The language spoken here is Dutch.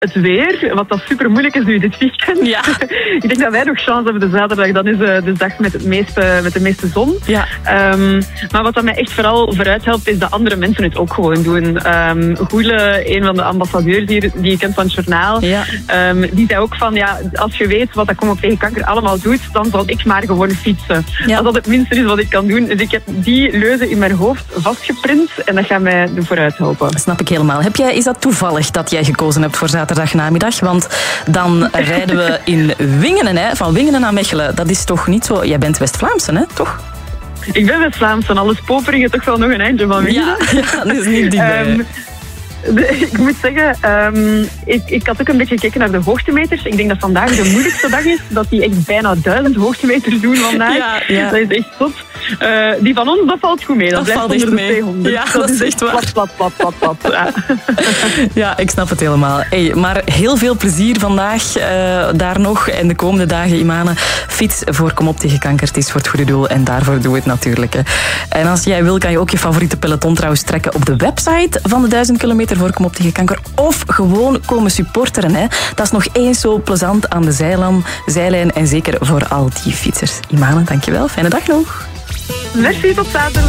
Het weer, wat dat super moeilijk is nu dit weekend. Ja. Ik denk dat wij nog chance hebben de zaterdag. Dan is de dag met de meeste zon. Ja. Maar wat dat mij echt vooral vooruit helpt, is dat andere mensen het ook gewoon doen. Goele, een van de ambassadeurs die je kent van het journaal, die zei ook van, ja, als je weet wat dat Kom op tegen kanker allemaal doet, dan zal ik maar gewoon fietsen. Ja. Als dat het minste is wat ik kan doen. Dus ik heb die leuze in mijn hoofd vastgeprint en dat gaat mij er vooruit helpen. Dat snap ik helemaal. Is dat toevallig dat jij gekozen hebt voor zaterdagnamiddag? Want dan rijden we in Wingenen, hè? Van Wingenen naar Mechelen. Dat is toch niet zo... Jij bent West-Vlaamse, hè? Toch? Ik ben West-Vlaamse en alles Poperingen toch wel nog een eindje van Wingenen. Ja, dat is niet dichtbij. Ik moet zeggen, ik had ook een beetje gekeken naar de hoogtemeters. Ik denk dat vandaag de moeilijkste dag is. Dat die echt bijna 1000 hoogtemeters doen vandaag. Ja. Dat is echt top. Die van ons, dat valt goed mee. Dat blijft onder de 200. Ja, dat is echt waar. Plat. Ja. Ja, ik snap het helemaal. Hey, maar heel veel plezier vandaag daar nog. En de komende dagen, Imane. Fiets voor Kom op tegen kanker. Het is voor het goede doel. En daarvoor doe het natuurlijk. Hè. En als jij wil, kan je ook je favoriete peloton trouwens trekken op de website van de 1000 kilometer voor Kom op tegen kanker. Of gewoon komen supporteren. Hè. Dat is nog eens zo plezant aan de zijlijn. En zeker voor al die fietsers. Imane, dankjewel. Fijne dag nog. Merci, tot zaterdag.